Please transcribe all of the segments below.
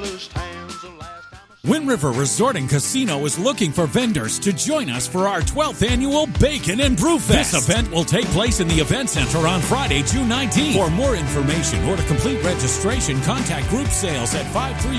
Wind River Resort and Casino is looking for vendors to join us for our 12th annual Bacon and Brew Fest. This event will take place in the Event Center on Friday, June 19th. For more information or to complete registration, contact Group Sales at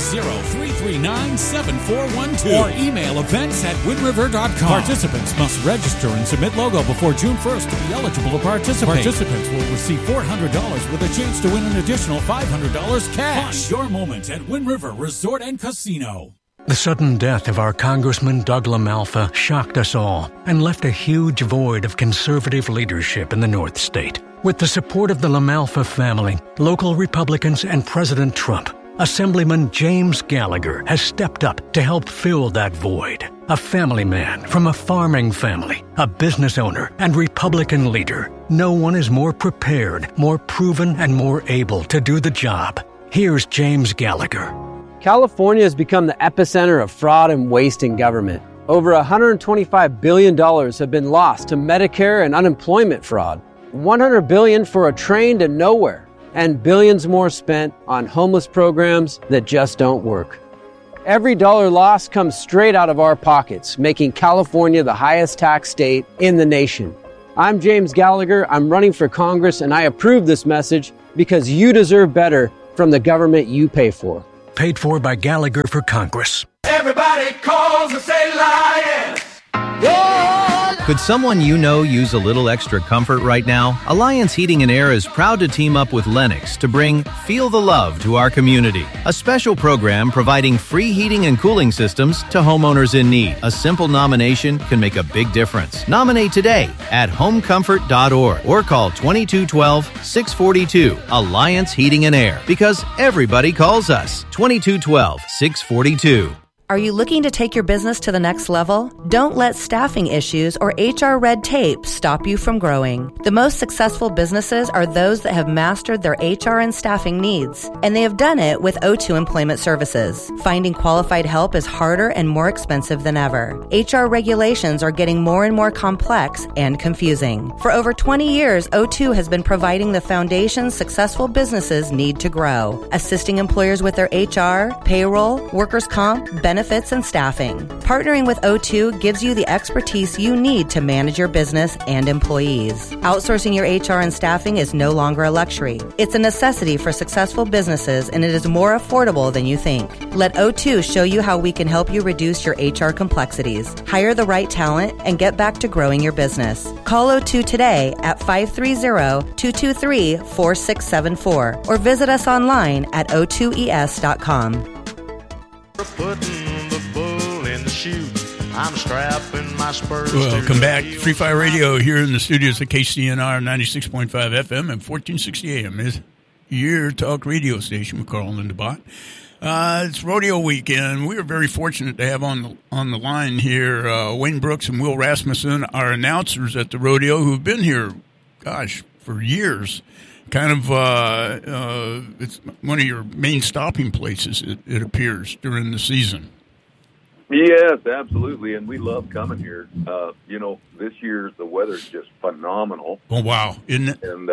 530-339-7412 or email events@windriver.com. Participants must register and submit logo before June 1st to be eligible to participate. Participants will receive $400 with a chance to win an additional $500 cash. Find your moment at Wind River Resort and Casino. The sudden death of our Congressman Doug LaMalfa shocked us all and left a huge void of conservative leadership in the North State. With the support of the LaMalfa family, local Republicans, and President Trump, Assemblyman James Gallagher has stepped up to help fill that void. A family man from a farming family, a business owner, and Republican leader. No one is more prepared, more proven, and more able to do the job. Here's James Gallagher. California has become the epicenter of fraud and waste in government. Over $125 billion have been lost to Medicare and unemployment fraud. $100 billion for a train to nowhere. And billions more spent on homeless programs that just don't work. Every dollar lost comes straight out of our pockets, making California the highest tax state in the nation. I'm James Gallagher. I'm running for Congress, and I approve this message because you deserve better from the government you pay for. Paid for by Gallagher for Congress. Everybody calls and say Alliance. Could someone you know use a little extra comfort right now? Alliance Heating and Air is proud to team up with Lennox to bring Feel the Love to our community. A special program providing free heating and cooling systems to homeowners in need. A simple nomination can make a big difference. Nominate today at homecomfort.org or call 2212-642 Alliance Heating and Air, because everybody calls us. 2212-642. Are you looking to take your business to the next level? Don't let staffing issues or HR red tape stop you from growing. The most successful businesses are those that have mastered their HR and staffing needs, and they have done it with O2 Employment Services. Finding qualified help is harder and more expensive than ever. HR regulations are getting more and more complex and confusing. For over 20 years, O2 has been providing the foundation successful businesses need to grow, assisting employers with their HR, payroll, workers' comp, benefits, and staffing. Partnering with O2 gives you the expertise you need to manage your business and employees. Outsourcing your HR and staffing is no longer a luxury. It's a necessity for successful businesses, and it is more affordable than you think. Let O2 show you how we can help you reduce your HR complexities, hire the right talent, and get back to growing your business. Call O2 today at 530-223-4674 or visit us online at o2es.com. Putting the bull in the chute. I'm strapping my spurs. Welcome back. Free Fire Radio here in the studios at KCNR 96.5 FM and 1460 AM is your talk radio station with Carl Lindebott. It's rodeo weekend. We are very fortunate to have on the line here Wayne Brooks and Will Rasmussen, our announcers at the rodeo, who've been here, for years. Kind of, it's one of your main stopping places, it appears, during the season. Yes, absolutely, and we love coming here. This year the weather's just phenomenal. Oh, wow, isn't it? And,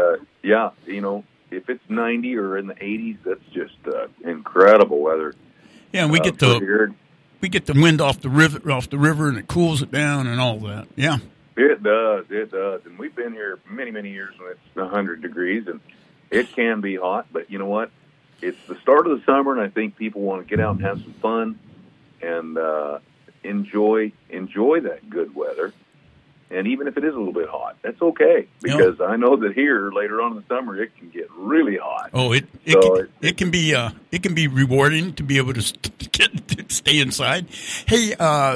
if it's 90 or in the 80s, that's just incredible weather. Yeah, and we get the wind off the river, and it cools it down and all that. Yeah. It does. And we've been here many, many years when it's 100 degrees, and it can be hot. But you know what? It's the start of the summer, and I think people want to get out and have some fun and enjoy that good weather. And even if it is a little bit hot, that's okay, because I know that here later on in the summer it can get really hot. Oh, it can be rewarding to be able to stay inside. Hey,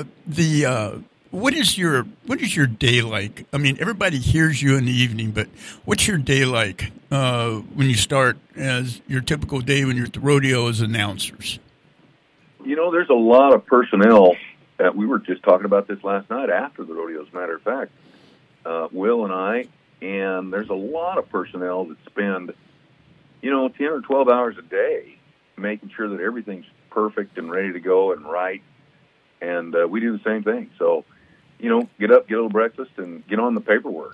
What is your day like? I mean, everybody hears you in the evening, but what's your day like when you start as your typical day when you're at the rodeo as announcers? There's a lot of personnel. We were just talking about this last night after the rodeo, as a matter of fact. Will and I, and there's a lot of personnel that spend, 10 or 12 hours a day making sure that everything's perfect and ready to go and right. And we do the same thing. So, get up, get a little breakfast, and get on the paperwork.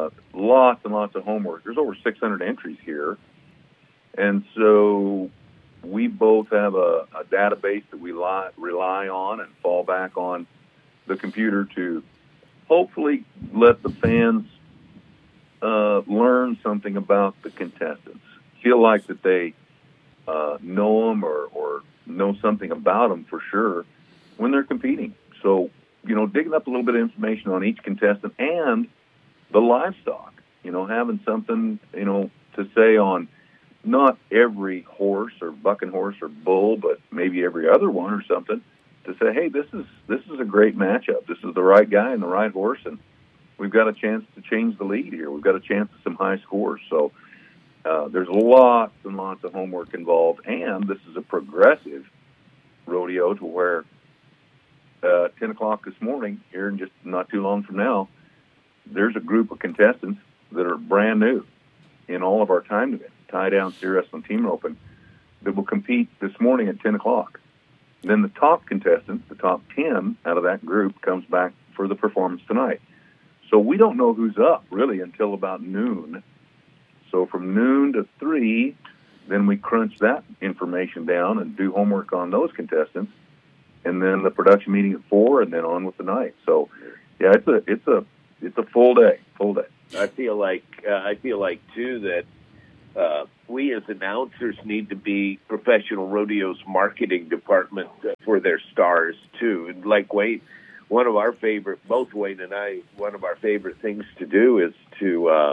Lots and lots of homework. There's over 600 entries here. And so we both have a database that we rely on and fall back on the computer to hopefully let the fans learn something about the contestants, feel like that they know them or know something about them for sure when they're competing. So, digging up a little bit of information on each contestant and the livestock, having something, to say on not every horse or bucking horse or bull, but maybe every other one or something, to say, hey, this is a great matchup. This is the right guy and the right horse, and we've got a chance to change the lead here. We've got a chance at some high scores. So there's lots and lots of homework involved, and this is a progressive rodeo to where 10 o'clock this morning, here in just not too long from now, there's a group of contestants that are brand new in all of our time events, tie-down, steer wrestling, team roping, that will compete this morning at 10 o'clock. Then the top contestant, the top 10 out of that group, comes back for the performance tonight. So we don't know who's up, really, until about noon. So from noon to 3, then we crunch that information down and do homework on those contestants, and then the production meeting at 4, and then on with the night. So, yeah, it's a full day. I feel like too that we as announcers need to be Professional Rodeo's marketing department for their stars too. And like Wayne, both Wayne and I, one of our favorite things to do is to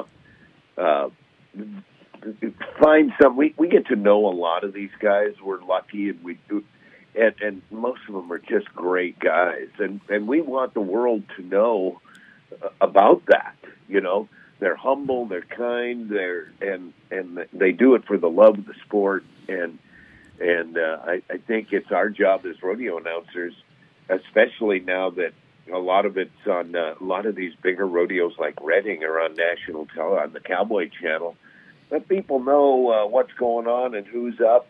find some. We get to know a lot of these guys. We're lucky, and we do. And most of them are just great guys, and we want the world to know about that. They're humble, they're kind, and they do it for the love of the sport. And I think it's our job as rodeo announcers, especially now that a lot of it's on a lot of these bigger rodeos like Reading are on national television, on the Cowboy Channel. Let people know what's going on and who's up.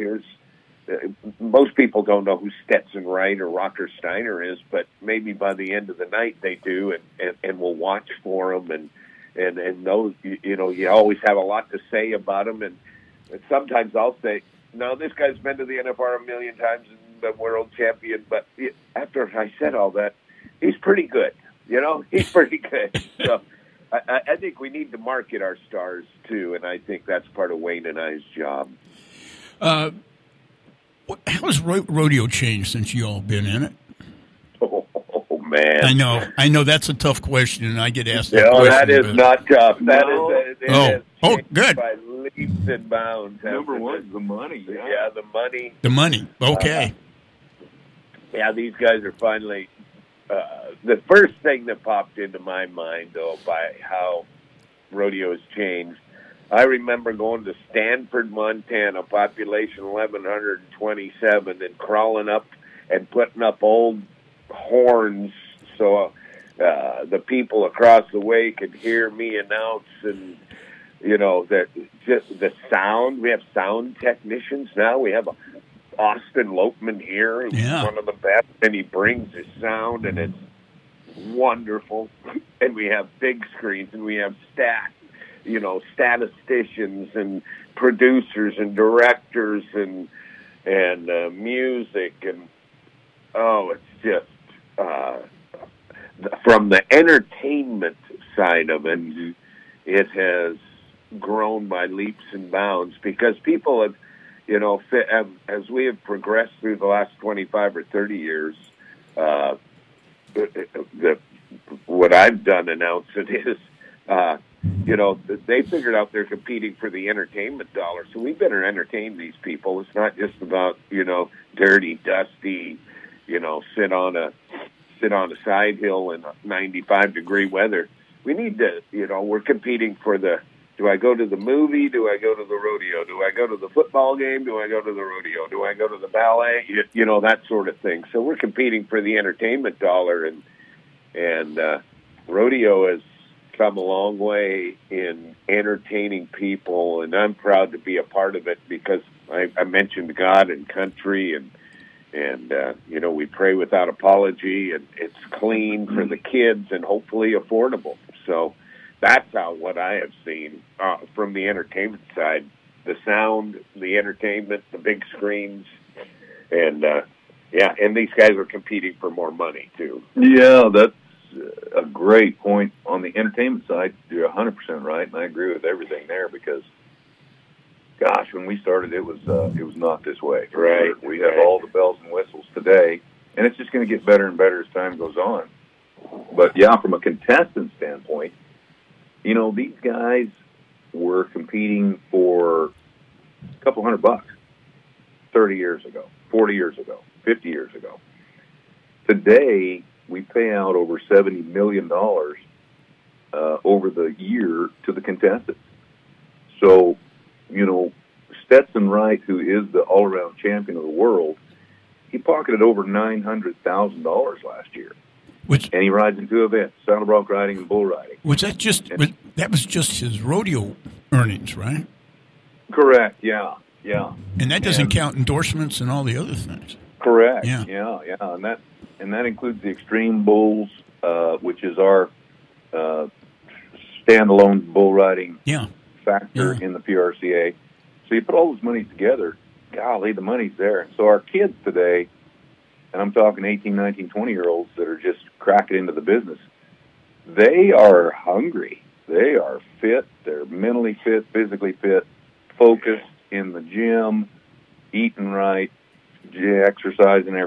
Most people don't know who Stetson Wright or Rocker Steiner is, but maybe by the end of the night they do, and will watch for them, and know, you always have a lot to say about them, and sometimes I'll say, no, this guy's been to the NFR a million times and the world champion, but after I said all that, he's pretty good. He's pretty good. So I think we need to market our stars too, and I think that's part of Wayne and I's job. How has rodeo changed since you all been in it? Oh man, I know that's a tough question, and I get asked that question. That is not tough. That is good. By leaps and bounds. Number one is the money. Yeah, the money. The money. Okay. These guys are finally. The first thing that popped into my mind, though, by how rodeo has changed, I remember going to Stanford, Montana, population 1,127, and crawling up and putting up old horns so the people across the way could hear me announce, and the sound. We have sound technicians now. We have Austin Lopeman here, who's one of the best, and he brings his sound, and it's wonderful. And we have big screens, and we have statisticians and producers and directors and music, and it's just from the entertainment side of it, it has grown by leaps and bounds, because people have, as we have progressed through the last 25 or 30 years, what I've done announcing is, they figured out they're competing for the entertainment dollar. So we better entertain these people. It's not just about, dirty, dusty, sit on a side hill in 95-degree weather. We need to, we're competing for do I go to the movie? Do I go to the rodeo? Do I go to the football game? Do I go to the rodeo? Do I go to the ballet? That sort of thing. So we're competing for the entertainment dollar, and rodeo has come a long way in entertaining people, and I'm proud to be a part of it, because I mentioned God and country, and we pray without apology, and it's clean for the kids and hopefully affordable. So that's what I have seen from the entertainment side. the sound, the entertainment, the big screens, and and these guys are competing for more money too. Yeah, that's a great point. On the entertainment side, you're 100% right, and I agree with everything there because, gosh, when we started, it was not this way. Right. We have all the bells and whistles today, and it's just going to get better and better as time goes on. But yeah, from a contestant standpoint, these guys were competing for a couple $100 30 years ago, 40 years ago, 50 years ago. Today, we pay out over $70 million over the year to the contestants. So, Stetson Wright, who is the all-around champion of the world, he pocketed over $900,000 last year. And he rides in 2 events, saddle bronc riding and bull riding. That was just his rodeo earnings, right? Correct, yeah. And that doesn't count endorsements and all the other things. Correct, yeah. And that includes the Extreme Bulls, which is our standalone bull riding factor in the PRCA. So you put all those monies together, golly, the money's there. So our kids today, and I'm talking 18, 19, 20-year-olds that are just cracking into the business, they are hungry. They are fit. They're mentally fit, physically fit, focused in the gym, eating right, exercising